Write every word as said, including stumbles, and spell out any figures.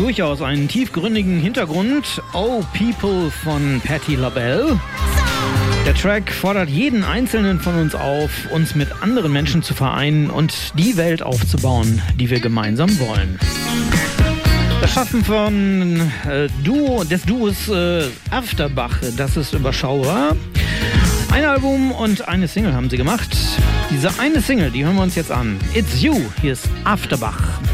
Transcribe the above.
durchaus einen tiefgründigen Hintergrund. Oh People von Patti LaBelle. Der Track fordert jeden Einzelnen von uns auf, uns mit anderen Menschen zu vereinen und die Welt aufzubauen, die wir gemeinsam wollen. Das Schaffen von äh, Duo, des Duos äh, Afterbach, das ist überschaubar. Ein Album und eine Single haben sie gemacht. Diese eine Single, die hören wir uns jetzt an. It's You, hier ist Afterbach.